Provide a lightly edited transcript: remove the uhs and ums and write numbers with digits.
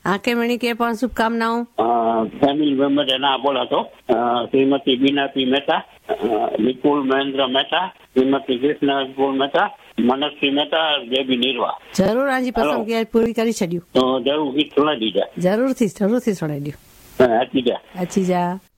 આંખેમણી કે પણ શુભકામનાઓ. ફેમિલી મેમ્બર એના બોલાતો શ્રીમતી બીનાપી મહેતા, વિપુલ મહેન્દ્ર મહેતા, શ્રીમતી કૃષ્ણ વિપુલ મહેતા, મનસ્વી મહેતા, જેબી નિર્વા. જરૂર આજી પસંદગી પૂરી કરી છડ્યું. તો જરૂર ગીત સુણાવી દીધા. જરૂરથી સુણાવી દઉં. અચી જા.